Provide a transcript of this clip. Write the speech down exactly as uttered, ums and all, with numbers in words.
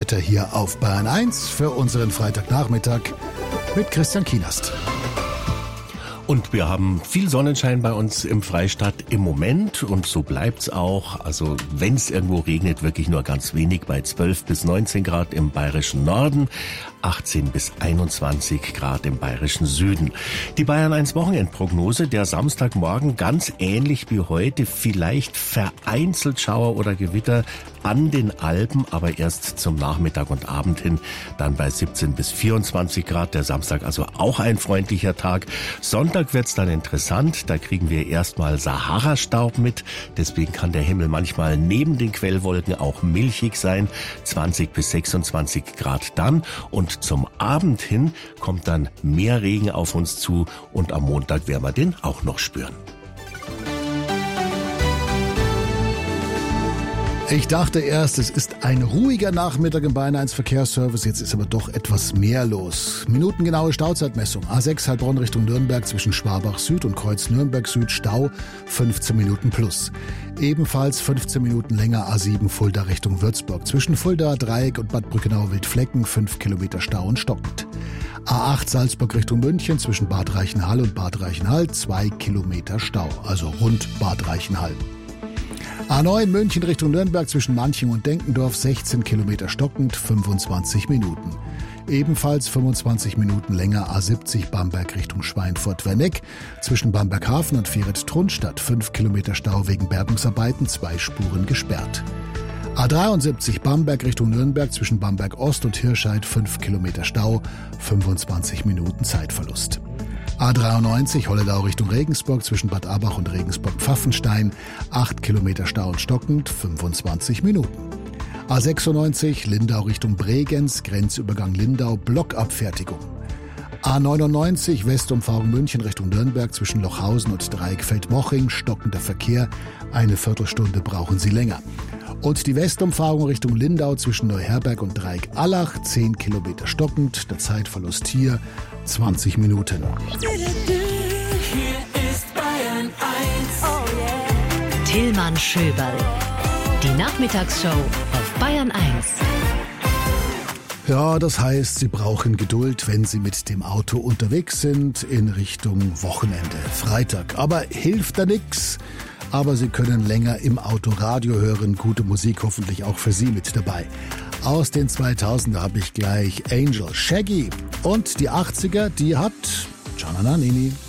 Wetter hier auf Bayern eins für unseren Freitagnachmittag mit Christian Kienast. Und wir haben viel Sonnenschein bei uns im Freistaat im Moment und so bleibt's auch. Also wenn es irgendwo regnet, wirklich nur ganz wenig bei zwölf bis neunzehn Grad im bayerischen Norden, achtzehn bis einundzwanzig Grad im bayerischen Süden. Die Bayern eins Wochenendprognose, der Samstagmorgen ganz ähnlich wie heute, vielleicht vereinzelt Schauer oder Gewitter an den Alpen, aber erst zum Nachmittag und Abend hin, dann bei siebzehn bis vierundzwanzig Grad. Der Samstag also auch ein freundlicher Tag. Sonntag wird's dann interessant, da kriegen wir erstmal Sahara-Staub mit, deswegen kann der Himmel manchmal neben den Quellwolken auch milchig sein, zwanzig bis sechsundzwanzig Grad dann, und zum Abend hin kommt dann mehr Regen auf uns zu und am Montag werden wir den auch noch spüren. Ich dachte erst, es ist ein ruhiger Nachmittag im Bayern eins Verkehrsservice, jetzt ist aber doch etwas mehr los. Minutengenaue Stauzeitmessung. A sechs Heilbronn Richtung Nürnberg zwischen Schwabach Süd und Kreuz Nürnberg Süd, Stau fünfzehn Minuten plus. Ebenfalls fünfzehn Minuten länger A sieben Fulda Richtung Würzburg zwischen Fulda Dreieck und Bad Brückenau-Wildflecken, fünf Kilometer Stau und stockend. A acht Salzburg Richtung München zwischen Bad Reichenhall und Bad Reichenhall, zwei Kilometer Stau, also rund Bad Reichenhall. A neun München Richtung Nürnberg zwischen Manching und Denkendorf, sechzehn Kilometer stockend, fünfundzwanzig Minuten. Ebenfalls fünfundzwanzig Minuten länger A siebzig Bamberg Richtung Schweinfurt-Werneck zwischen Bamberghafen und Vieret-Trunstadt, fünf Kilometer Stau wegen Bergungsarbeiten, zwei Spuren gesperrt. A dreiundsiebzig Bamberg Richtung Nürnberg zwischen Bamberg Ost und Hirscheid, fünf Kilometer Stau, fünfundzwanzig Minuten Zeitverlust. A dreiundneunzig Holledau Richtung Regensburg zwischen Bad Abach und Regensburg-Pfaffenstein, acht Kilometer Stau und stockend, fünfundzwanzig Minuten. A sechsundneunzig Lindau Richtung Bregenz, Grenzübergang Lindau, Blockabfertigung. A neunundneunzig Westumfahrung München Richtung Nürnberg zwischen Lochhausen und Dreieckfeld-Moching, stockender Verkehr, eine Viertelstunde brauchen Sie länger. Und die Westumfahrung Richtung Lindau zwischen Neuherberg und Dreieck-Allach, zehn Kilometer stockend, der Zeitverlust hier zwanzig Minuten. Hier ist Bayern eins. Oh yeah. Tillmann Schöberl. Die Nachmittagsshow auf Bayern eins. Ja, das heißt, Sie brauchen Geduld, wenn Sie mit dem Auto unterwegs sind in Richtung Wochenende, Freitag. Aber hilft da nix. Aber Sie können länger im Auto Radio hören. Gute Musik hoffentlich auch für Sie mit dabei. Aus den zweitausender habe ich gleich Angel, Shaggy und die achtziger, die hat Gianna Nannini.